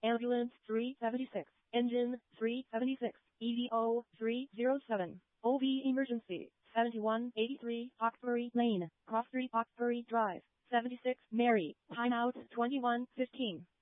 Ambulance 376. Engine 376. EVO 307. OV Emergency 7183 Hawkesbury Lane, Cross Street, Hawkesbury Drive. 76 Mary. Timeout 21:15.